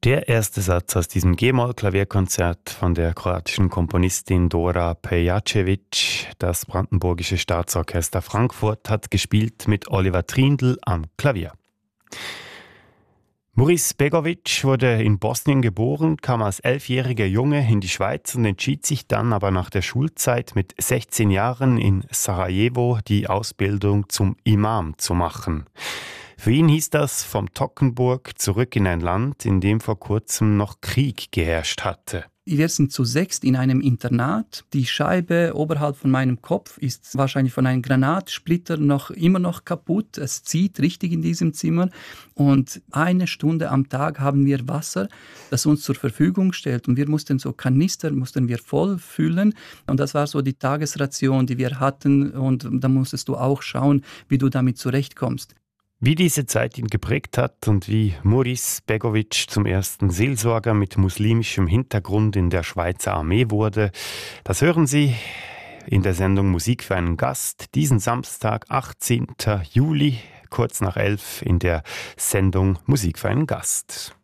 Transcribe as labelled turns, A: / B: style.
A: Der erste Satz aus diesem G-Moll-Klavierkonzert von der kroatischen Komponistin Dora Pejacevic. Das Brandenburgische Staatsorchester Frankfurt hat gespielt mit Oliver Trindl am Klavier. Maurice Begovic wurde in Bosnien geboren, kam als 11-jähriger Junge in die Schweiz und entschied sich dann aber nach der Schulzeit mit 16 Jahren in Sarajevo die Ausbildung zum Imam zu machen. Für ihn hieß das vom Toggenburg zurück in ein Land, in dem vor kurzem noch Krieg geherrscht hatte.
B: Wir sind zu 6 in einem Internat. Die Scheibe oberhalb von meinem Kopf ist wahrscheinlich von einem Granatsplitter immer noch kaputt. Es zieht richtig in diesem Zimmer. Und 1 Stunde am Tag haben wir Wasser, das uns zur Verfügung stellt. Und wir mussten so Kanister voll füllen. Und das war so die Tagesration, die wir hatten. Und da musstest du auch schauen, wie du damit zurechtkommst.
A: Wie diese Zeit ihn geprägt hat und wie Maurice Begovic zum ersten Seelsorger mit muslimischem Hintergrund in der Schweizer Armee wurde, das hören Sie in der Sendung Musik für einen Gast, diesen Samstag, 18. Juli, kurz nach 11 in der Sendung Musik für einen Gast.